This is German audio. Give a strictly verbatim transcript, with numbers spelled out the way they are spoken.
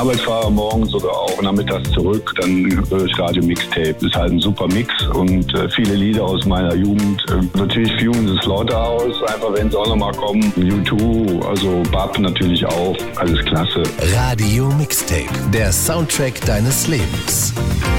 Arbeit fahre morgens oder auch nachmittags zurück, dann höre ich Radio Mixtape. Das ist halt ein super Mix und äh, viele Lieder aus meiner Jugend. Äh, natürlich Fumes the Slaughterhouse, einfach wenn sie auch nochmal kommen. U zwei, also Bab natürlich auch, alles klasse. Radio Mixtape, der Soundtrack deines Lebens.